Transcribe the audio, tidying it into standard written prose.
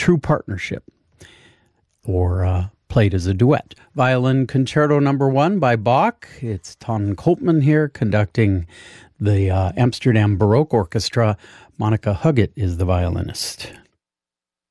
true partnership, or played as a duet. Violin Concerto No. 1 by Bach. It's Ton Koopman here conducting the Amsterdam Baroque Orchestra. Monica Huggett is the violinist.